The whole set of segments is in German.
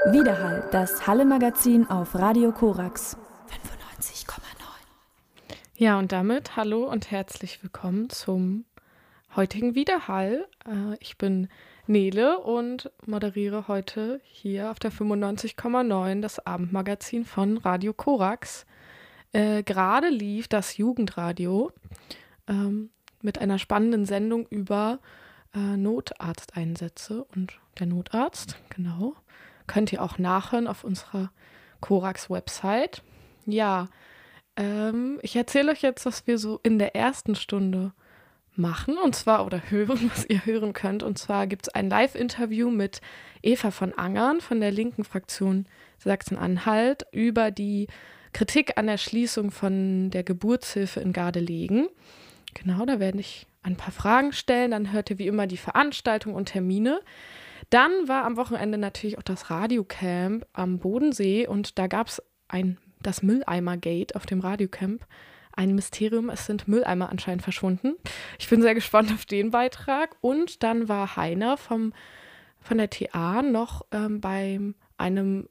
Widerhall, das Halle-Magazin auf Radio Korax 95,9. Ja, und damit hallo und herzlich willkommen zum heutigen Widerhall. Ich bin Nele und moderiere heute hier auf der 95,9 das Abendmagazin von Radio Korax. Gerade lief das Jugendradio mit einer spannenden Sendung über Notarzteinsätze und der Notarzt, genau. Könnt ihr auch nachhören auf unserer Korax-Website. Ja, ich erzähle euch jetzt, was wir so in der ersten Stunde machen, und zwar, oder hören, was ihr hören könnt. Und zwar gibt es ein Live-Interview mit Eva von Angern von der linken Fraktion Sachsen-Anhalt über die Kritik an der Schließung von der Geburtshilfe in Gardelegen. Genau, da werde ich ein paar Fragen stellen. Dann hört ihr wie immer die Veranstaltung und Termine. Dann war am Wochenende natürlich auch das Radiocamp am Bodensee und da gab es das Mülleimer-Gate auf dem Radiocamp. Ein Mysterium, es sind Mülleimer anscheinend verschwunden. Ich bin sehr gespannt auf den Beitrag. Und dann war Heiner von der TA noch bei einer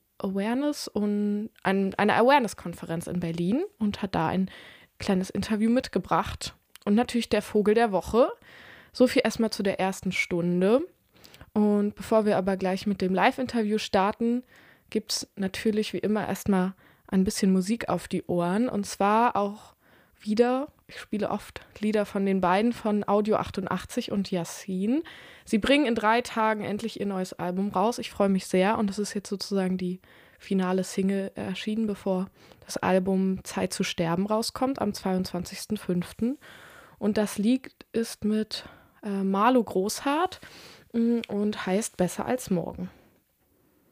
Awareness-Konferenz in Berlin und hat da ein kleines Interview mitgebracht. Und natürlich der Vogel der Woche. So viel erstmal zu der ersten Stunde. Und bevor wir aber gleich mit dem Live-Interview starten, gibt es natürlich wie immer erstmal ein bisschen Musik auf die Ohren. Und zwar auch wieder, ich spiele oft Lieder von den beiden, von Audio 88 und Yassin. Sie bringen in 3 Tagen endlich ihr neues Album raus. Ich freue mich sehr und es ist jetzt sozusagen die finale Single erschienen, bevor das Album Zeit zu sterben rauskommt am 22.05. Und das Lied ist mit Marlo Großhardt und heißt Besser als morgen.